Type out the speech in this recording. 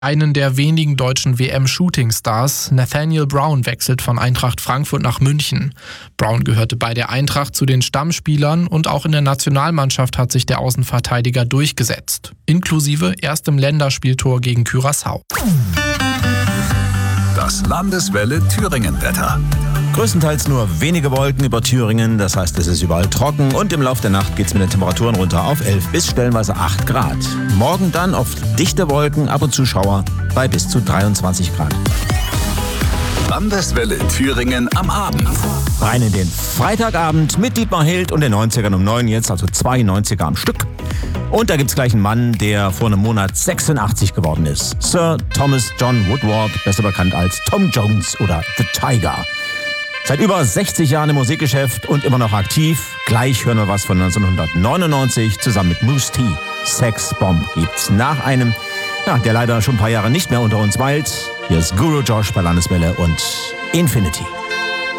Einen der wenigen deutschen WM-Shooting-Stars, Nathaniel Brown, wechselt von Eintracht Frankfurt nach München. Brown gehörte bei der Eintracht zu den Stammspielern und auch in der Nationalmannschaft hat sich der Außenverteidiger durchgesetzt. Inklusive erstem Länderspieltor gegen Curaçao. Das Landeswelle Thüringen-Wetter. Größtenteils nur wenige Wolken über Thüringen, das heißt, es ist überall trocken und im Laufe der Nacht geht es mit den Temperaturen runter auf 11 bis stellenweise 8 Grad. Morgen dann oft dichte Wolken, ab und zu Schauer bei bis zu 23 Grad. Landeswelle Thüringen am Abend. Rein in den Freitagabend mit Dietmar Hild und den 90ern um 9 jetzt, also 2 90er am Stück. Und da gibt's gleich einen Mann, der vor einem Monat 86 geworden ist. Sir Thomas John Woodward, besser bekannt als Tom Jones oder The Tiger. Seit über 60 Jahren im Musikgeschäft und immer noch aktiv. Gleich hören wir was von 1999 zusammen mit Mousse T. Sex Bomb gibt's nach einem, der leider schon ein paar Jahre nicht mehr unter uns weilt. Hier ist Guru Josh bei Landeswelle und Infinity.